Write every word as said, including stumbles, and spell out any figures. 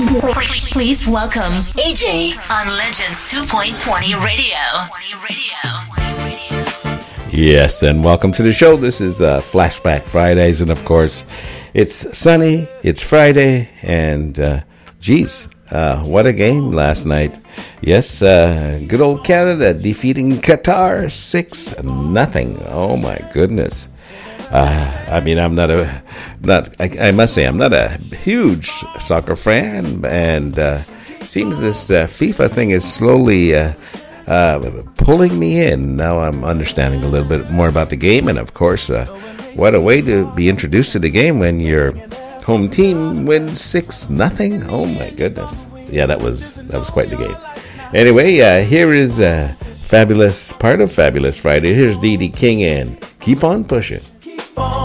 Please welcome A J on Legends two point twenty Radio. Yes, and welcome to the show. This is uh, Flashback Fridays, and of course, it's sunny, it's Friday, and uh, geez, uh, what a game last night. Yes, uh, good old Canada defeating Qatar six nothing. Oh my goodness. Uh, I mean, I'm not a, not. I, I must say, I'm not a huge soccer fan, and uh, seems this uh, FIFA thing is slowly uh, uh, pulling me in. Now I'm understanding a little bit more about the game, and of course, uh, what a way to be introduced to the game when your home team wins six nothing. Oh my goodness! Yeah, that was that was quite the game. Anyway, uh, here is a fabulous part of Fabulous Friday. Here's Dee Dee King and Keep On Pushing.